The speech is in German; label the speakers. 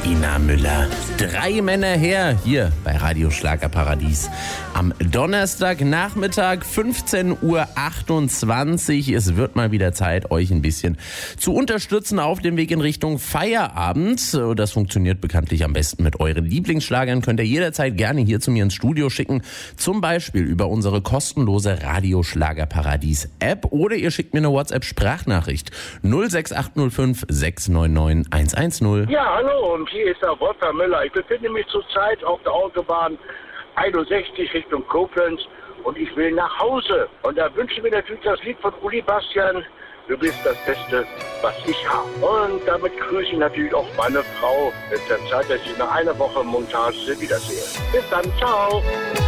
Speaker 1: Ina Müller. 3 Männer her, hier bei Radio Schlagerparadies. Am Donnerstagnachmittag, 15:28 Uhr. Es wird mal wieder Zeit, euch ein bisschen zu unterstützen auf dem Weg in Richtung Feierabend. Das funktioniert bekanntlich am besten mit euren Lieblingsschlagern. Könnt ihr jederzeit gerne hier zu mir ins Studio schicken. Zum Beispiel über unsere kostenlose Radio Schlagerparadies App. Oder ihr schickt mir eine WhatsApp-Sprachnachricht. 06805 699 110.
Speaker 2: Ja, hallo, und hier ist der Wolfgang Müller. Ich befinde mich zurzeit auf der Autobahn 61 Richtung Koblenz und ich will nach Hause. Und da wünsche ich mir natürlich das Lied von Uli Bastian, Du bist das Beste, was ich habe. Und damit grüße ich natürlich auch meine Frau. Es ist Zeit, dass ich nach einer Woche Montage wiedersehe. Bis dann, ciao.